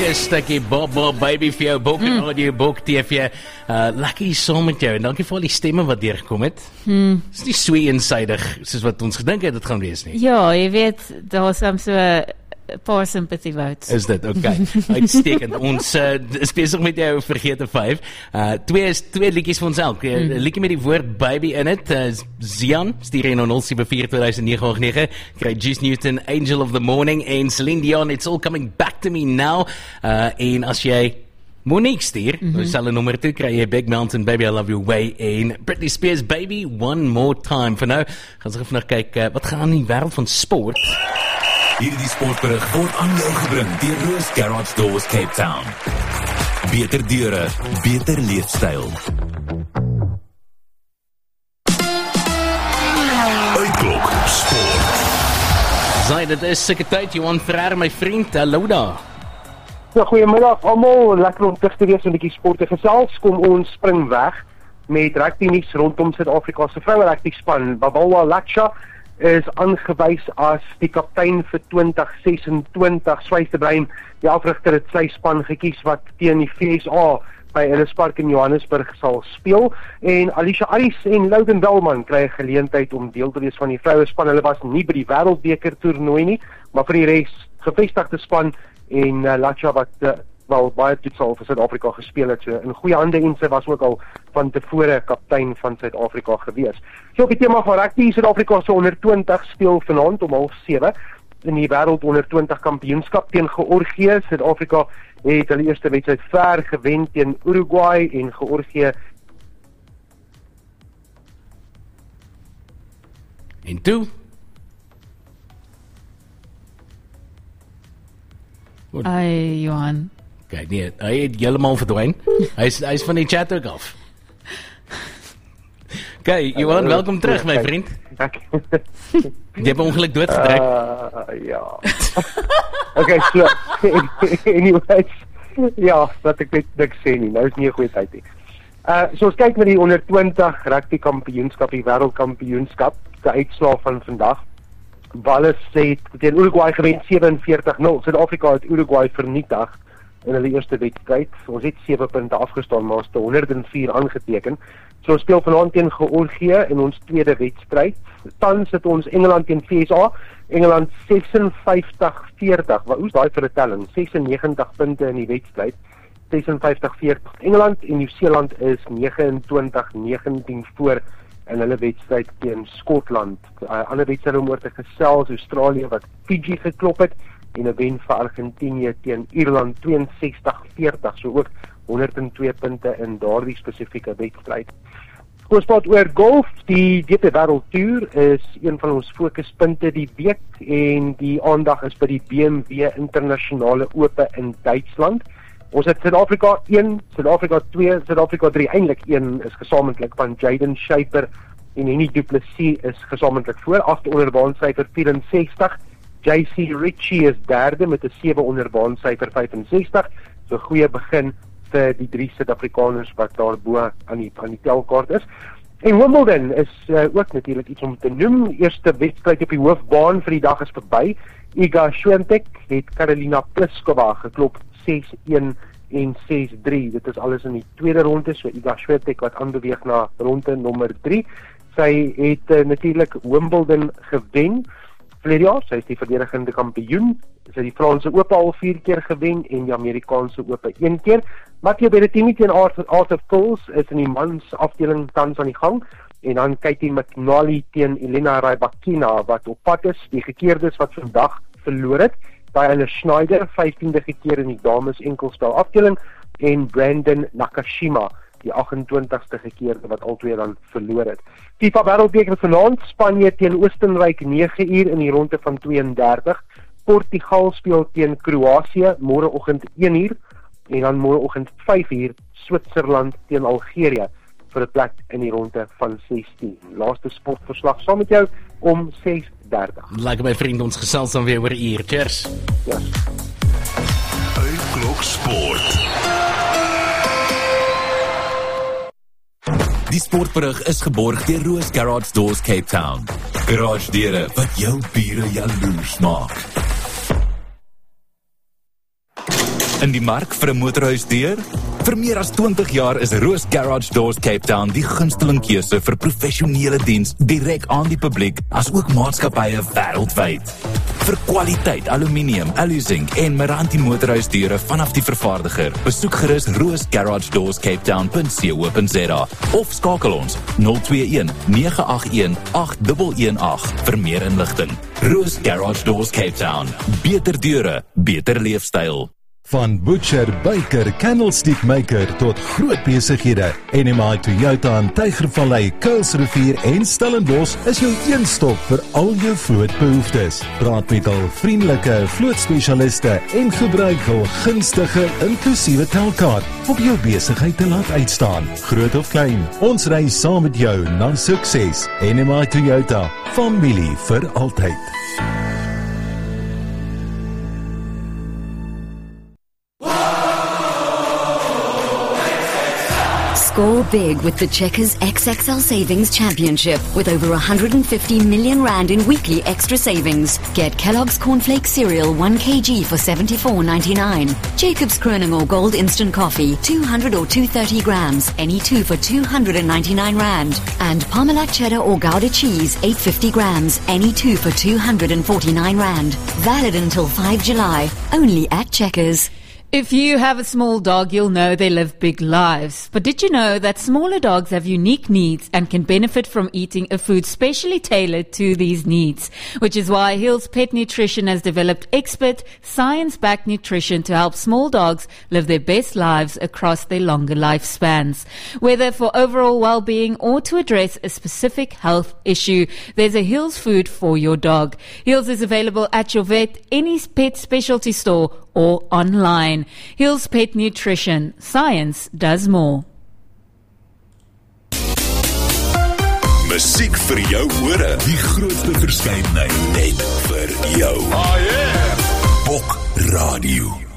'n stukkie Bob Baby vir jou boek en audio boek TV. Lucky saam met jou en dankie vir al die stemme wat deurgekom het. Is nie so eensaidig soos wat ons gedink het dit gaan wees nie. Ja, jy weet, daar is so 'n paar sympathy votes. Is dit, okay. Uitstekend. Ons is besig met jou vergete 5. Twee liedjies vir ons elk. Liedjie met die woord baby in het. Zian, stuur jy na 074-2009. Kry Juice Newton, Angel of the Morning en Celine Dion, It's All Coming Back to Me Now. En as jy Monique stuur, dieselfde nommer toe, kry jy Big Mountain, Baby I Love Your Way en Britney Spears, Baby One More Time. Vir nou, gaan ons vandag kyk, wat gaan in die wêreld van sport? Hierdie sportberig word aan jou gebring deur Roos Garage Doors Cape Town. Beter deure, beter leefstyl. Uitklok sport. Zai, dit is seker tyd, Johan Ferrer, my vriend, hallo daar. Ja, goeiemiddag almal, lekker om terug te wees in 'n bietjie sport te gesels. Kom ons spring weg met rugby nuus rondom Suid-Afrika se vroue rugby span. Babalwa Latsha is aangewys as die kaptein vir 2026. Swys de Bruin, die afrigter, het sy span gekies wat teen die VSA by Ellis Park in Johannesburg sal speel. En Alicia Aris en Loudon Bellman kry 'n geleentheid om deel te wees van die vroue span. Hulle was nie by die wêreldbeker toernooi nie, maar vir die res gevestigde span en Latsha wat wel baie toets al vir Suid-Afrika gespeel het, so in goeie hande en sy was ook al van tevore kaptein van Suid-Afrika gewees. So op die tema van rugby, Suid-Afrika se onder 20 speel vanaand om 6:30 in die wêreld onder 20 kampioenskap teen Georgië. Suid-Afrika het hulle eerste wedstryd ver gewen teen Uruguay en Georgië En toe? Ai, Johan. Kijk, nee, hy het helemaal verdwyn. Hy is van die chat ook af. Okay, Johan, welkom terug, my vriend. Jy het ongeluk doodgedruk. Ja. Okay, so anyways, ja, wat ek net niks sê nie, nou is nie 'n goeie tyd nie. So ons kyk na die onder 20 rugby kampioenskap, die wêreldkampioenskap, die uitslae van vandag. Wallis het teen Uruguay gewen 47-0. Suid-Afrika het Uruguay vernietig in hulle eerste wedstryd. Ons het 7 punte afgestaan, maar ons het 104 aangeteken. So ons speel vanaand teen Georgië in ons tweede wedstryd. Tans het ons Engeland teen VSA. Engeland 56-40. Wat is daai vir 'n telling? 96 punte in die wedstryd. 56-40 Engeland en Nieu-Seeland is 29-19 voor in hulle wedstryd teen Skotland. Ander wedstryde om oor te gesels, Australië wat Fiji geklop het en 'n wen vir Argentinië teen Ierland 62-40, so ook 102 punte in daardie spesifieke wedstryd. Ons praat oor golf. Die DP World Tour is een van ons fokuspunte die week en die aandag is by die BMW Internasionale Ope in Duitsland. Ons het Suid-Afrika 1, Suid-Afrika 2, Suid-Afrika 3, eintlik 1 is gesamentlik van Jaden Schaefer en Henny Du Plessis is gesamentlik voor, 8 onderbaansyfer 64. JC Ritchie is derde met 'n 7 onderbaansyfer 65. So 'n goeie begin vir die 3 Suid-Afrikaners wat daarbo aan die telkaart is. En Wimbledon is ook natuurlik iets om te noem. Eerste wedstryd op die hoofbaan vir die dag is verby. Iga Swiatek het Karolina Pliskova geklop 6-1 en 6-3. Dit is alles in die tweede ronde, so Iga Swiatek wat aanbeweeg na ronde nommer 3. Sy het natuurlik Wimbledon gewen verlede jaar. Sy is die verdedigende kampioen. Sy het die Franse Ope al 4 keer gewen en die Amerikaanse Ope 1 keer. Mathieu Berrettini teen Arthur Fils is in die mans afdeling tans aan die gang. En dan Katie McNally teen Elena Rybakina wat op pad is. Die gekeerdes wat vandag verloor het. Diana Schneider, 15de gekeer in die dames enkelspel afdeling en Brandon Nakashima, die 28ste gekeerde wat albei dan verloor het. FIFA Wêreldbeker vanaand, Spanje teen Oostenryk 9uur in die ronde van 32. Portugal speel teen Kroasie môreoggend 1uur en dan môreoggend 5uur Switserland teen Algerië vir 'n plek in die ronde van 16. Laaste sportverslag saam met jou om 6:30. Lekker my vriend, ons gesels dan weer oor 'n uur. Cheers. Ja. Uitklok sport. Die sportberig is geborg deur Roos Garage Doors Cape Town. Garage deure wat jou bure jaloers maak. In die mark vir 'n motorhuisdeur? Vir meer as 20 jaar is Roos Garage Doors Cape Town die gunsteling keuse vir professionele diens direk aan die publiek, as ook maatskappye wêreldwyd. Vir kwaliteit aluminium, aluzinc en Meranti motorhuisdeure vanaf die vervaardiger, besoek gerus roosgaragedoors.cape.co.za of skakel ons 021 981 8118 vir meer inligting. Roos Garage Doors Cape Town. Beter deure, beter leefstyl. Van butcher, baker, candlestick maker tot groot besighede. NMI Toyota in Tygervallei, Kuilsrivier en Stellenbosch is jou een stop vir al jou vlootbehoeftes. Praat met al vriendelike vlootspesialiste en gebruik hul gunstige inklusiewe telkaart om jou besigheid te laat uitstaan. Groot of klein, ons ry saam met jou na sukses. NMI Toyota, familie vir altyd. Score big with the Checkers XXL Savings Championship with over 150 million rand in weekly extra savings. Get Kellogg's Cornflakes cereal 1 kg for $74.99. Jacob's Kroninger Gold Instant Coffee 200 or 230 grams, any two for 299 rand. And Parmalat Cheddar or Gouda cheese 850 grams, any two for 249 rand. Valid until 5 July, only at Checkers. If you have a small dog, you'll know they live big lives. But did you know that smaller dogs have unique needs and can benefit from eating a food specially tailored to these needs? Which is why Hills Pet Nutrition has developed expert, science-backed nutrition to help small dogs live their best lives across their longer lifespans. Whether for overall well-being or to address a specific health issue, there's a Hills food for your dog. Hills is available at your vet, any pet specialty store, or online. Hills Pet Nutrition. Science does more. Musiek vir jou ore. Die grootste verskeidenheid net vir jou. Oh yeah. Bok Radio.